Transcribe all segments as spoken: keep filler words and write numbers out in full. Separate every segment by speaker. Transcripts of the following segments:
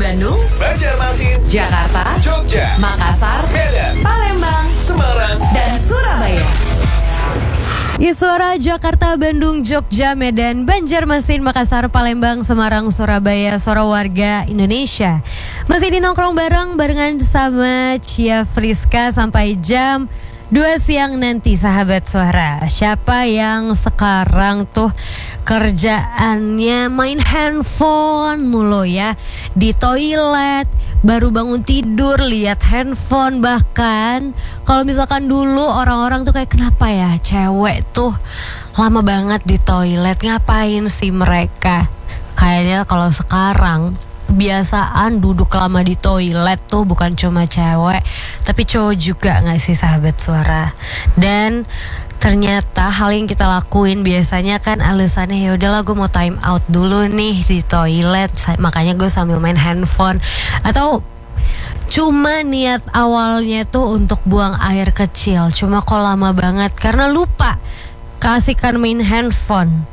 Speaker 1: Bandung,
Speaker 2: Banjarmasin,
Speaker 1: Jakarta,
Speaker 2: Jogja,
Speaker 1: Makassar,
Speaker 2: Medan,
Speaker 1: Palembang,
Speaker 2: Semarang,
Speaker 1: dan Surabaya. Ya, suara Jakarta, Bandung, Jogja, Medan, Banjarmasin, Makassar, Palembang, Semarang, Surabaya, suara warga Indonesia. Masih di nongkrong bareng barengan sama Cia Friska sampai jam dua siang nanti, sahabat suara. Siapa yang sekarang tuh kerjaannya main handphone mulu ya, di toilet, baru bangun tidur lihat handphone. Bahkan kalau misalkan dulu orang-orang tuh kayak, kenapa ya cewek tuh lama banget di toilet, ngapain sih mereka? Kayaknya kalau sekarang kebiasaan duduk lama di toilet tuh bukan cuma cewek, tapi cowok juga, nggak sih sahabat suara? Dan ternyata hal yang kita lakuin biasanya kan alasannya, ya udahlah gue mau time out dulu nih di toilet, makanya gue sambil main handphone. Atau cuma niat awalnya tuh untuk buang air kecil, cuma kok lama banget karena lupa keasikan main handphone.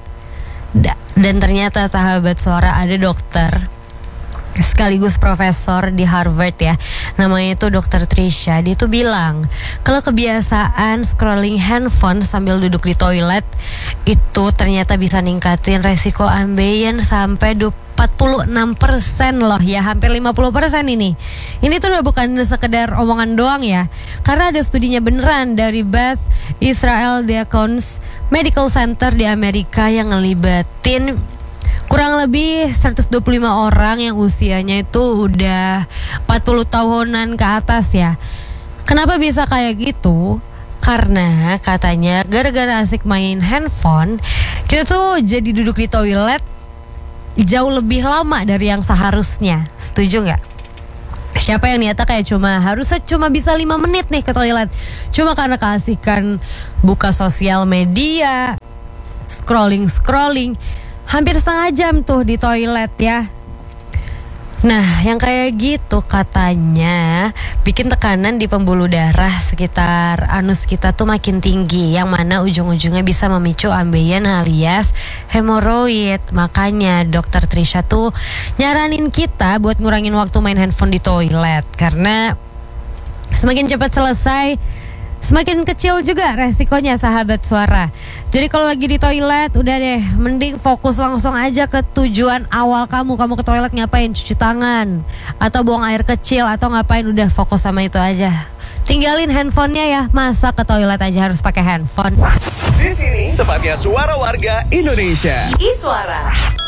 Speaker 1: Dan ternyata sahabat suara, ada dokter sekaligus profesor di Harvard ya, namanya itu dokter Trisha. Dia tuh bilang kalau kebiasaan scrolling handphone sambil duduk di toilet itu ternyata bisa ningkatin resiko ambeien sampai empat puluh enam persen loh ya, hampir lima puluh persen ini. Ini tuh udah bukan sekedar omongan doang ya, karena ada studinya beneran dari Beth Israel Deaconess Medical Center di Amerika yang ngelibatin kurang lebih seratus dua puluh lima orang yang usianya itu udah empat puluh tahunan ke atas ya. Kenapa bisa kayak gitu? Karena katanya gara-gara asik main handphone, kita tuh jadi duduk di toilet jauh lebih lama dari yang seharusnya. Setuju gak? Siapa yang niatnya kayak cuma harusnya cuma bisa lima menit nih ke toilet, cuma karena keasikan buka sosial media, scrolling-scrolling, hampir setengah jam tuh di toilet ya. Nah, yang kayak gitu katanya bikin tekanan di pembuluh darah sekitar anus kita tuh makin tinggi, yang mana ujung-ujungnya bisa memicu ambeien alias hemoroid. Makanya dokter Trisha tuh nyaranin kita buat ngurangin waktu main handphone di toilet, karena semakin cepat selesai semakin kecil juga resikonya, sahabat suara. Jadi kalau lagi di toilet, udah deh, mending fokus langsung aja ke tujuan awal kamu. Kamu ke toilet ngapain? Cuci tangan atau buang air kecil atau ngapain? Udah fokus sama itu aja. Tinggalin handphonenya ya. Masa ke toilet aja harus pakai handphone?
Speaker 2: Di sini tempatnya suara warga Indonesia.
Speaker 1: Iswara.